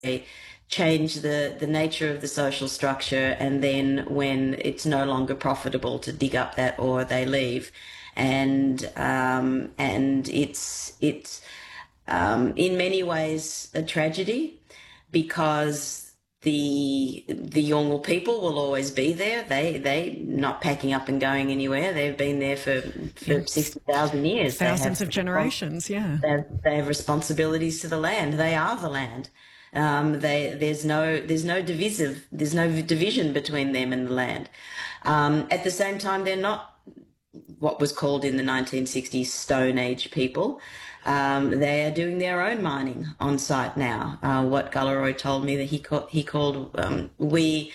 change the nature of the social structure, and then when it's no longer profitable to dig up that ore, they leave. And it's in many ways a tragedy, because the Yolngu people will always be there. They not packing up and going anywhere. They've been there for 60,000 years. Thousands of generations, yeah. They have responsibilities to the land. They are the land. There's no division between them and the land. At the same time, they're not what was called in the 1960s Stone Age people. They are doing their own mining on site now. What Galarrwuy told me that he called we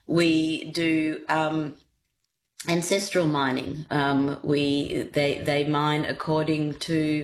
do ancestral mining. They mine according to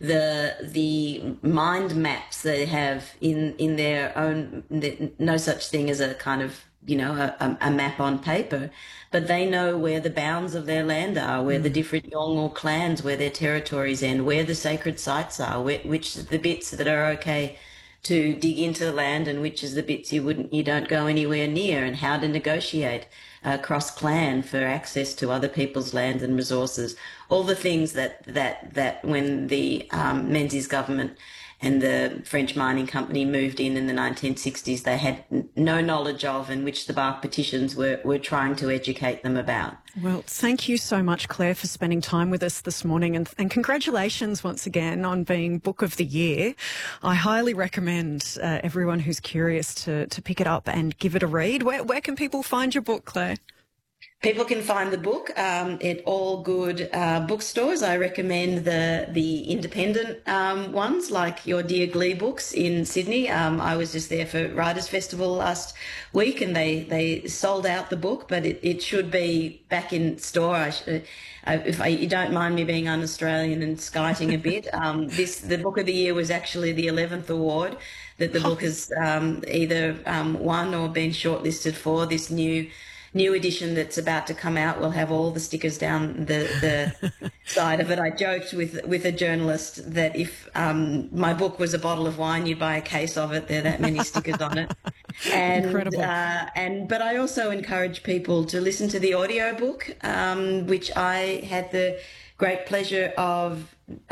the mind maps they have in their own. No such thing as a kind of a map on paper, but they know where the bounds of their land are, where the different Yolngu clans, where their territories end, where the sacred sites are, which are the bits that are okay to dig into the land and which is the bits you don't go anywhere near, and how to negotiate cross-clan for access to other people's land and resources. All the things that when the Menzies government and the French mining company moved in the 1960s, they had no knowledge of, and which the Bark petitions were trying to educate them about. Well, thank you so much, Claire, for spending time with us this morning, and congratulations once again on being Book of the Year. I highly recommend everyone who's curious to pick it up and give it a read. Where can people find your book, Claire? People can find the book at all good bookstores. I recommend the independent ones, like your Dear Glee Books in Sydney. I was just there for Writers' Festival last week, and they sold out the book, but it should be back in store. If you don't mind me being un-Australian and skiting a bit, the Book of the Year was actually the 11th award that the book has either won or been shortlisted for. This new edition that's about to come out will have all the stickers down the side of it. I joked with a journalist that if my book was a bottle of wine, you'd buy a case of it. There are that many stickers on it. And, incredible. But I also encourage people to listen to the audiobook, which I had the great pleasure of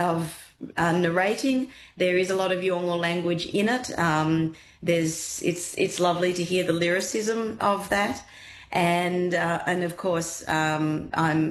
narrating. There is a lot of Yolngu language in it. It's lovely to hear the lyricism of that. And of course, I'm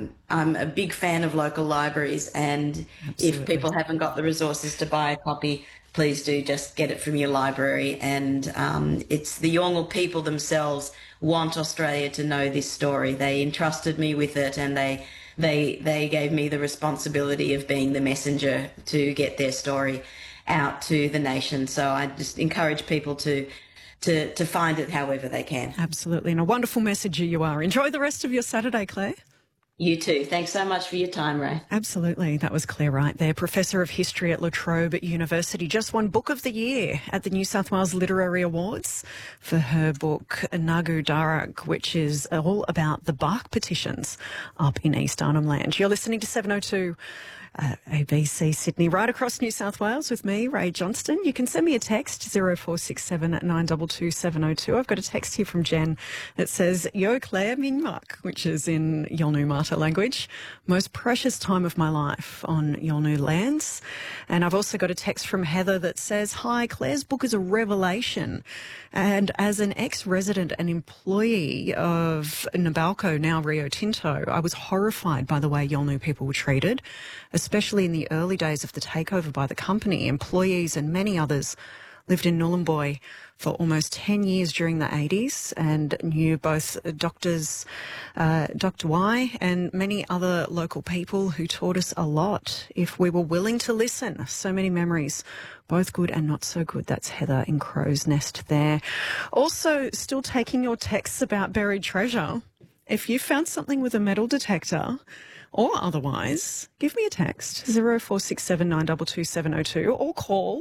a big fan of local libraries, and Absolutely. If people haven't got the resources to buy a copy, please do just get it from your library. And it's the Yolngu people themselves want Australia to know this story. They entrusted me with it, and they gave me the responsibility of being the messenger to get their story out to the nation. So I just encourage people to find it however they can. Absolutely, and a wonderful messenger you are. Enjoy the rest of your Saturday, Claire. You too. Thanks so much for your time, Ray. Absolutely. That was Claire Wright there, Professor of History at La Trobe University. Just won Book of the Year at the New South Wales Literary Awards for her book Nagu Darak, which is all about the Bark petitions up in East Arnhem Land. You're listening to 702 ABC Sydney, right across New South Wales with me, Ray Johnston. You can send me a text, 0467 922 702. I've got a text here from Jen that says, Yo Claire Minmak, which is in Yolngu Mata language. Most precious time of my life on Yolngu lands. And I've also got a text from Heather that says, Hi, Claire's book is a revelation. And as an ex-resident and employee of Nabalco, now Rio Tinto, I was horrified by the way Yolngu people were treated, especially in the early days of the takeover by the company. Employees and many others lived in Nhulunbuy for almost 10 years during the 80s and knew both doctors, Dr. Y and many other local people who taught us a lot if we were willing to listen. So many memories, both good and not so good. That's Heather in Crow's Nest there. Also, still taking your texts about buried treasure. If you found something with a metal detector or otherwise, give me a text, 0467 922 702, or call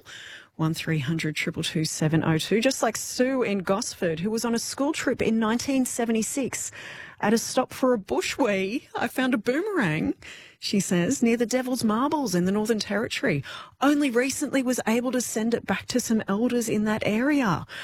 1300 222 702, just like Sue in Gosford, who was on a school trip in 1976. At a stop for a bushwee, I found a boomerang. she says, near the Devil's Marbles in the Northern Territory. Only recently was able to send it back to some elders in that area.